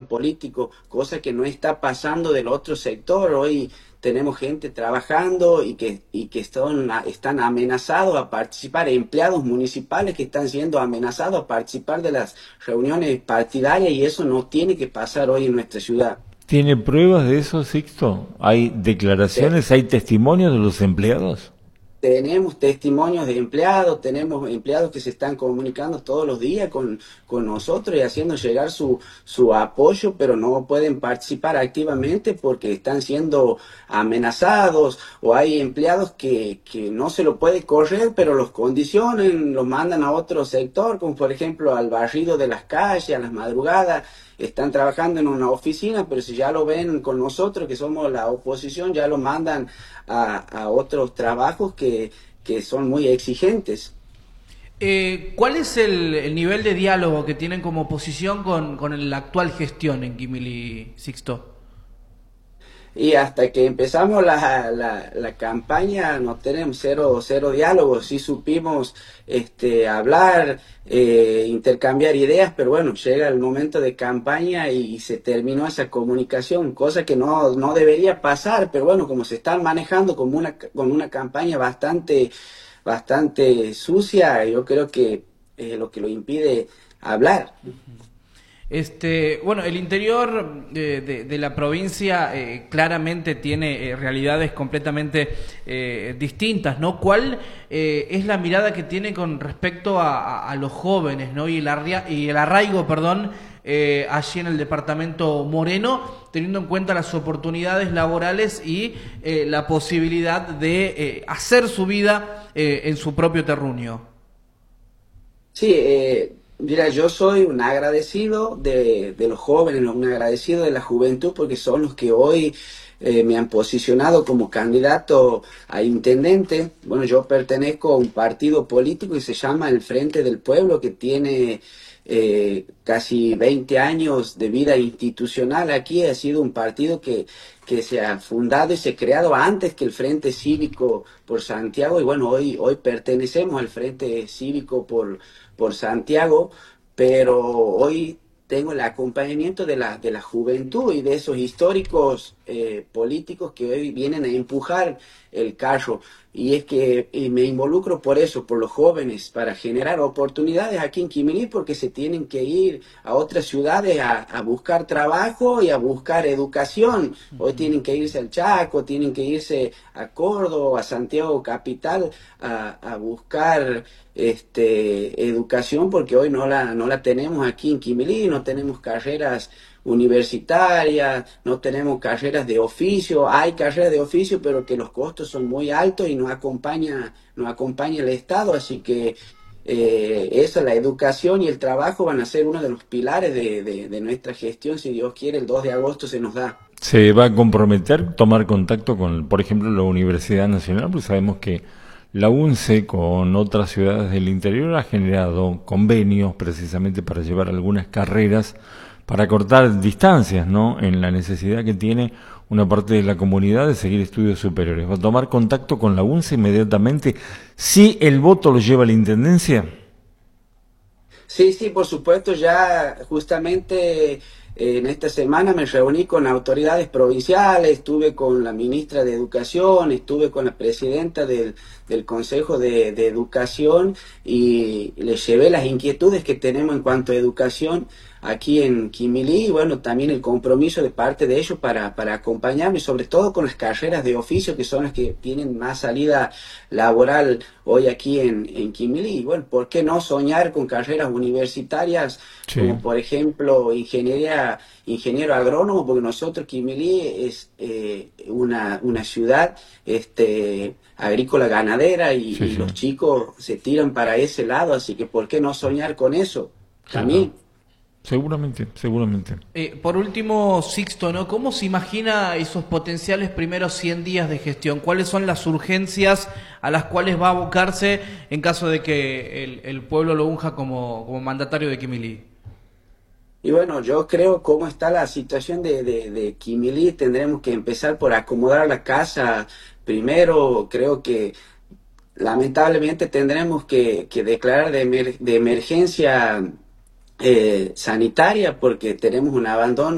político, cosa que no está pasando del otro sector. Hoy tenemos gente trabajando y que están amenazados a participar, empleados municipales que están siendo amenazados a participar de las reuniones partidarias, y eso no tiene que pasar hoy en nuestra ciudad. ¿Tiene pruebas de eso, Sixto? ¿Hay declaraciones, hay testimonios de los empleados? Tenemos testimonios de empleados, tenemos empleados que se están comunicando todos los días con nosotros y haciendo llegar su apoyo, pero no pueden participar activamente porque están siendo amenazados, o hay empleados que no se lo puede correr, pero los condicionan, los mandan a otro sector, como por ejemplo al barrido de las calles, a las madrugadas. Están trabajando en una oficina, pero si ya lo ven con nosotros, que somos la oposición, ya lo mandan a otros trabajos que son muy exigentes. ¿Cuál es el nivel de diálogo que tienen como oposición con la actual gestión en Quimili, Sixto? Y hasta que empezamos la campaña no tenemos cero diálogo. Sí supimos hablar, intercambiar ideas, pero bueno, llega el momento de campaña y se terminó esa comunicación, cosa que no debería pasar, pero bueno, como se están manejando con una campaña bastante sucia, yo creo que lo que lo impide hablar. Bueno, el interior de la provincia claramente tiene realidades completamente distintas, ¿no? ¿Cuál es la mirada que tiene con respecto a los jóvenes, ¿no? Y el arraigo, perdón, allí en el departamento Moreno, teniendo en cuenta las oportunidades laborales y la posibilidad de hacer su vida en su propio terruño? Sí, mira, yo soy un agradecido de los jóvenes, un agradecido de la juventud, porque son los que hoy me han posicionado como candidato a intendente. Bueno, yo pertenezco a un partido político que se llama el Frente del Pueblo, que tiene casi 20 años de vida institucional aquí. Ha sido un partido que se ha fundado y se ha creado antes que el Frente Cívico por Santiago, y bueno, hoy pertenecemos al Frente Cívico por Santiago, pero hoy tengo el acompañamiento de la juventud y de esos históricos políticos que hoy vienen a empujar el carro. Y es que me involucro por eso, por los jóvenes, para generar oportunidades aquí en Quimilí, porque se tienen que ir a otras ciudades a buscar trabajo y a buscar educación. Hoy tienen que irse al Chaco, tienen que irse a Córdoba, a Santiago Capital, a buscar educación, porque hoy no la tenemos aquí en Quimilí. No tenemos carreras universitarias, no tenemos carreras de oficio. Hay carreras de oficio, pero que los costos son muy altos y no acompaña el Estado. Así que eso, la educación y el trabajo van a ser uno de los pilares de nuestra gestión. Si Dios quiere, el 2 de agosto se nos da. ¿Se va a comprometer tomar contacto con, por ejemplo, la Universidad Nacional? Pues sabemos que la UNCE con otras ciudades del interior ha generado convenios precisamente para llevar algunas carreras para cortar distancias, ¿no? En la necesidad que tiene una parte de la comunidad de seguir estudios superiores. ¿Va a tomar contacto con la UNCE inmediatamente si el voto lo lleva a la Intendencia? Sí, por supuesto. Ya justamente en esta semana me reuní con autoridades provinciales, estuve con la ministra de Educación, estuve con la presidenta del Consejo de Educación, y les llevé las inquietudes que tenemos en cuanto a educación aquí en Quimilí, y bueno, también el compromiso de parte de ellos para acompañarme, sobre todo con las carreras de oficio, que son las que tienen más salida laboral hoy aquí en Quimilí. Y bueno, ¿por qué no soñar con carreras universitarias, Sí. como por ejemplo ingeniero agrónomo? Porque nosotros, Quimilí es una ciudad agrícola ganadera, y Sí. los chicos se tiran para ese lado, así que ¿por qué no soñar con eso también? Seguramente. Por último, Sixto, ¿no? ¿Cómo se imagina esos potenciales primeros 100 días de gestión? ¿Cuáles son las urgencias a las cuales va a abocarse en caso de que el pueblo lo unja como mandatario de Quimilí? Y bueno, yo creo cómo está la situación de Quimilí, tendremos que empezar por acomodar la casa primero. Creo que lamentablemente tendremos que declarar de emergencia sanitaria, porque tenemos un abandono